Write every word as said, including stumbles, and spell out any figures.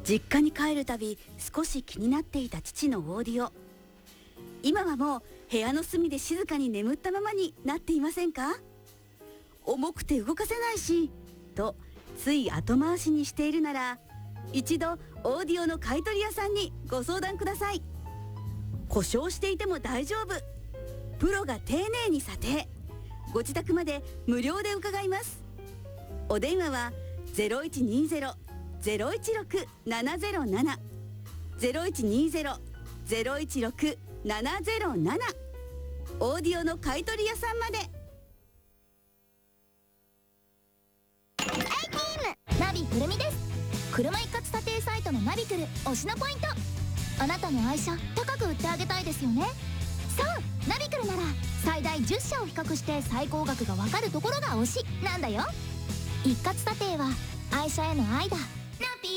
実家に帰るたび少し気になっていた父のオーディオ。今はもう部屋の隅で静かに眠ったままになっていませんか？重くて動かせないしとつい後回しにしているなら、一度オーディオの買取屋さんにご相談ください。故障していても大丈夫、プロが丁寧に査定、ご自宅まで無料で伺います。お電話は ゼロいちにゼロ ゼロいちろく ななゼロなな ゼロいちにゼロ ゼロいちろく ななゼロなな、オーディオの買取屋さんまで。 ナビくるみです。車一括査定サイトのナビくる推しのポイント。あなたの愛車高く売ってあげたいですよね。そうナビくるなら最大じゅっしゃを比較して最高額がわかるところが推しなんだよ。一括査定は愛車への愛だ。